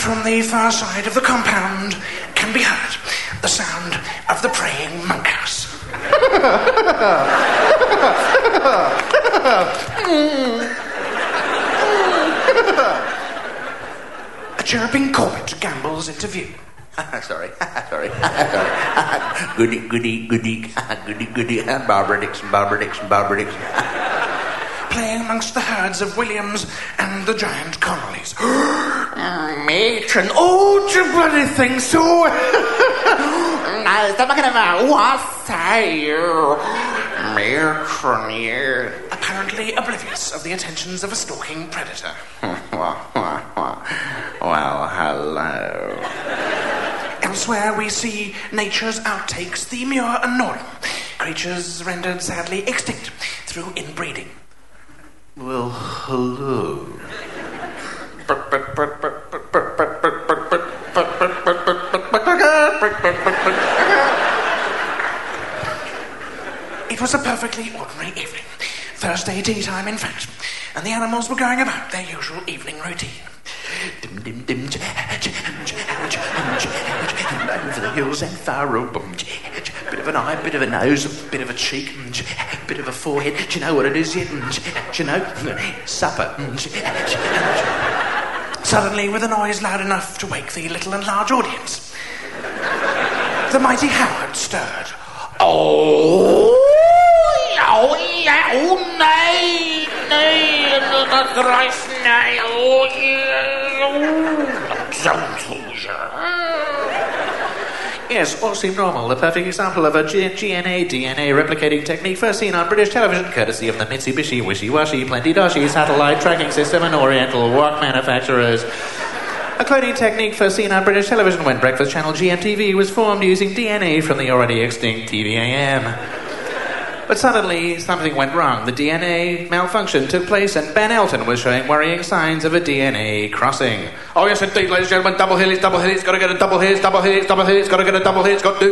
from the far side of the compound can be heard the sound of the praying monkhouse. A chirping cornet gambols into view. Sorry. Goody. Barbara Dixon. Playing amongst the herds of Williams and the giant Connollys. Matron, oh, do you bloody think so? What say you? Matron, you. Apparently oblivious of the attentions of a stalking predator. Well, hello. Elsewhere we see nature's outtakes, the Muir and Norham, creatures rendered sadly extinct through inbreeding. Well, hello. It was a perfectly ordinary evening. Thursday tea time, in fact, and the animals were going about their usual evening routine. Over the hills and far up. Bit of an eye, bit of a nose, bit of a cheek, bit of a forehead. Do you know what it is yet? Do you know? Supper. Suddenly, with a noise loud enough to wake the little and large audience, the mighty Howard stirred. Oh, nay, thrice nay, Yes, all seemed normal. The perfect example of a DNA replicating technique first seen on British television, courtesy of the Mitsubishi Wishy-Washy Plenty-Doshy satellite tracking system and Oriental walk manufacturers. A cloning technique first seen on British television when breakfast channel GMTV was formed using DNA from the already extinct TVAM. But suddenly, something went wrong. The DNA malfunction took place and Ben Elton was showing worrying signs of a DNA crossing. Oh yes indeed, ladies and gentlemen, double hit, gotta get a double hit, gotta get a double hit,